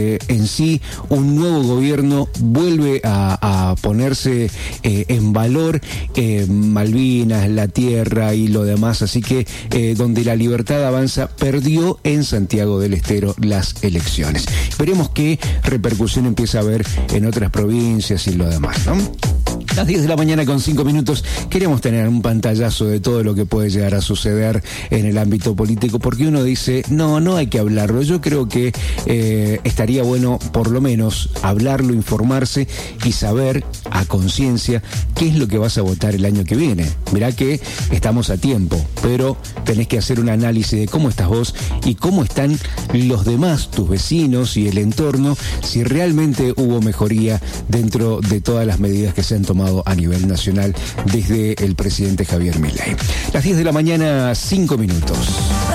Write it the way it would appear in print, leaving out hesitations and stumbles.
en sí un nuevo gobierno vuelve a ponerse en valor Malvinas, la tierra y lo demás, así que donde la Libertad Avanza perdió en Santiago del Estero las elecciones. Veremos qué repercusión empieza a haber en otras provincias y lo demás, ¿no? Las 10 de la mañana con 5 minutos, queremos tener un pantallazo de todo lo que puede llegar a suceder en el ámbito político, porque uno dice, no hay que hablarlo. Yo creo que estaría bueno por lo menos hablarlo, informarse y saber a conciencia qué es lo que vas a votar el año que viene. Mirá que estamos a tiempo, pero tenés que hacer un análisis de cómo estás vos y cómo están los demás, tus vecinos y el entorno, si realmente hubo mejoría dentro de todas las medidas que se han tomado a nivel nacional desde el presidente Javier Milei. Las 10 de la mañana, 5 minutos.